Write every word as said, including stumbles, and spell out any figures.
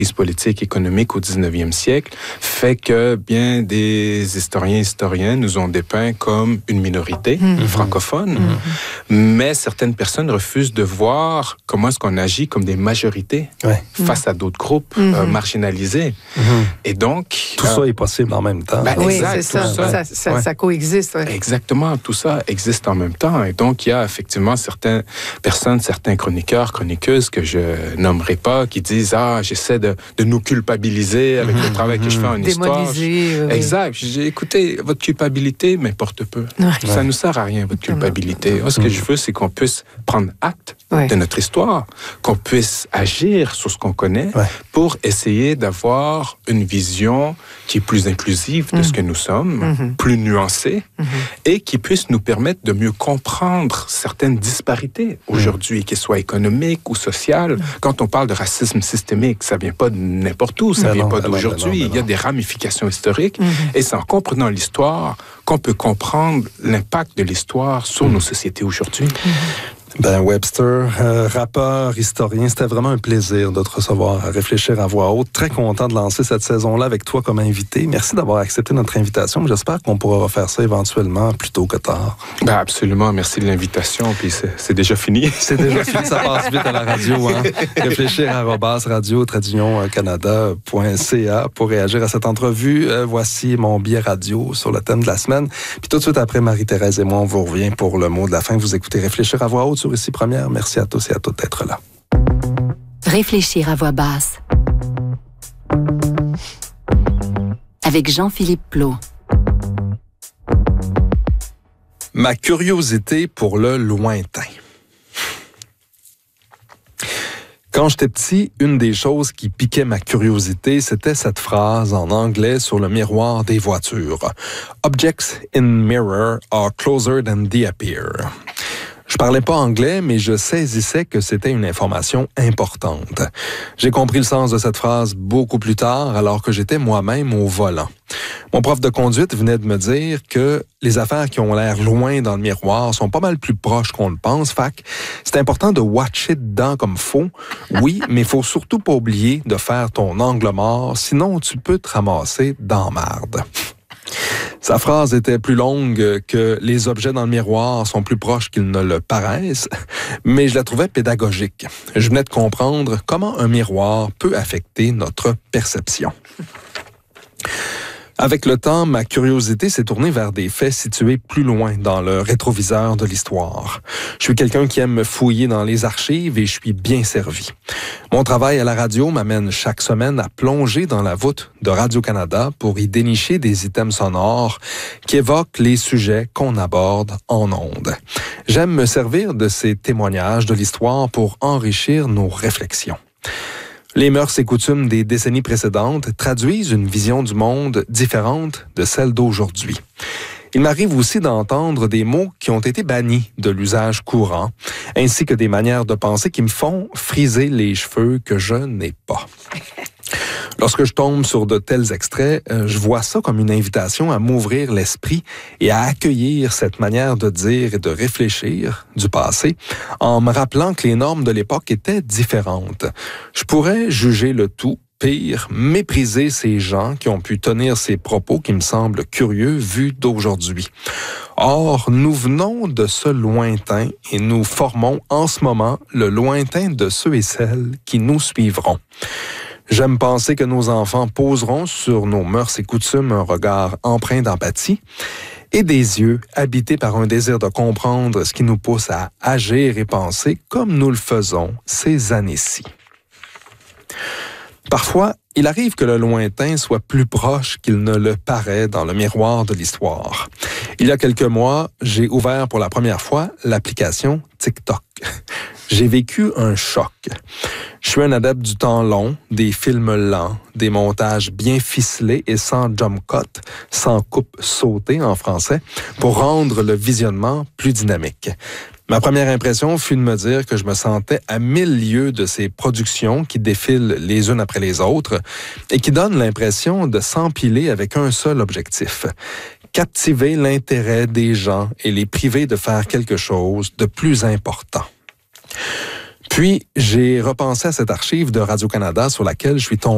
politique, économique au dix-neuvième siècle fait que bien des historiens et historiens nous ont dépeint comme une minorité mmh. francophone, mmh. mais certaines personnes refusent de voir comment est-ce qu'on agit comme des majorités ouais. face mmh. à d'autres groupes mmh. euh, marginalisés. Mmh. Et donc... Tout euh, ça est possible en même temps. Ben, oui, exact, c'est ça. Ça, ça, ça, ouais. ça coexiste. Ouais. Exactement, tout ça existe en même temps. Et donc, il y a effectivement certaines personnes, certains chroniqueurs, chroniqueuses que je nommerai pas, qui disent « Ah, j'essaie de de nous culpabiliser avec mmh, le travail mmh, que je fais en démoniser, histoire. Oui. Exact. J'ai écoutez, votre culpabilité m'importe peu. Ouais. Ça ne nous sert à rien, votre culpabilité. Moi, ce que je veux, c'est qu'on puisse prendre acte ouais. de notre histoire, qu'on puisse agir sur ce qu'on connaît ouais. pour essayer d'avoir une vision qui est plus inclusive de mmh. ce que nous sommes, mmh. plus nuancée, mmh. et qui puisse nous permettre de mieux comprendre certaines disparités aujourd'hui, mmh. qu'elles soient économiques ou sociales. Mmh. Quand on parle de racisme systémique, ça vient pas de n'importe où, ça ne vient non, pas d'aujourd'hui. Non, non, Il y a des ramifications historiques mm-hmm. et c'est en comprenant l'histoire qu'on peut comprendre l'impact de l'histoire sur mm. nos sociétés aujourd'hui. Mm-hmm. Ben Webster, euh, rappeur, historien, c'était vraiment un plaisir de te recevoir à Réfléchir à voix haute. Très content de lancer cette saison-là avec toi comme invité. Merci d'avoir accepté notre invitation. J'espère qu'on pourra refaire ça éventuellement plus tôt que tard. Ben absolument, merci de l'invitation. Puis c'est, c'est déjà fini. C'est déjà fini, ça passe vite à la radio. Hein? Réfléchir arobase radio traduction canada point c a pour réagir à cette entrevue. Euh, voici mon billet radio sur le thème de la semaine. Puis tout de suite après, Marie-Thérèse et moi, on vous revient pour le mot de la fin. Vous écoutez Réfléchir à voix haute sur Ici Première. Merci à tous et à toutes d'être là. Réfléchir à voix basse. Avec Jean-Philippe Plot. Ma curiosité pour le lointain. Quand j'étais petit, une des choses qui piquait ma curiosité, c'était cette phrase en anglais sur le miroir des voitures. « Objects in mirror are closer than they appear ». Je parlais pas anglais, mais je saisissais que c'était une information importante. J'ai compris le sens de cette phrase beaucoup plus tard, alors que j'étais moi-même au volant. Mon prof de conduite venait de me dire que les affaires qui ont l'air loin dans le miroir sont pas mal plus proches qu'on le pense. Fait que c'est important de watcher dedans comme faut. Oui, mais il faut surtout pas oublier de faire ton angle mort, sinon tu peux te ramasser dans marde. Sa phrase était plus longue que « les objets dans le miroir sont plus proches qu'ils ne le paraissent », mais je la trouvais pédagogique. Je venais de comprendre comment un miroir peut affecter notre perception. Avec le temps, ma curiosité s'est tournée vers des faits situés plus loin dans le rétroviseur de l'histoire. Je suis quelqu'un qui aime me fouiller dans les archives et je suis bien servi. Mon travail à la radio m'amène chaque semaine à plonger dans la voûte de Radio-Canada pour y dénicher des items sonores qui évoquent les sujets qu'on aborde en ondes. J'aime me servir de ces témoignages de l'histoire pour enrichir nos réflexions. Les mœurs et coutumes des décennies précédentes traduisent une vision du monde différente de celle d'aujourd'hui. Il m'arrive aussi d'entendre des mots qui ont été bannis de l'usage courant, ainsi que des manières de penser qui me font friser les cheveux que je n'ai pas. Lorsque je tombe sur de tels extraits, je vois ça comme une invitation à m'ouvrir l'esprit et à accueillir cette manière de dire et de réfléchir du passé en me rappelant que les normes de l'époque étaient différentes. Je pourrais juger le tout, pire, mépriser ces gens qui ont pu tenir ces propos qui me semblent curieux vus d'aujourd'hui. Or, nous venons de ce lointain et nous formons en ce moment le lointain de ceux et celles qui nous suivront. J'aime penser que nos enfants poseront sur nos mœurs et coutumes un regard empreint d'empathie et des yeux habités par un désir de comprendre ce qui nous pousse à agir et penser comme nous le faisons ces années-ci. Parfois, il arrive que le lointain soit plus proche qu'il ne le paraît dans le miroir de l'histoire. Il y a quelques mois, j'ai ouvert pour la première fois l'application TikTok. J'ai vécu un choc. Je suis un adepte du temps long, des films lents, des montages bien ficelés et sans jump cut, sans coupe sautée en français, pour rendre le visionnement plus dynamique. Ma première impression fut de me dire que je me sentais à mille lieues de ces productions qui défilent les unes après les autres et qui donnent l'impression de s'empiler avec un seul objectif: captiver l'intérêt des gens et les priver de faire quelque chose de plus important. Puis, j'ai repensé à cette archive de Radio-Canada sur laquelle je suis tombé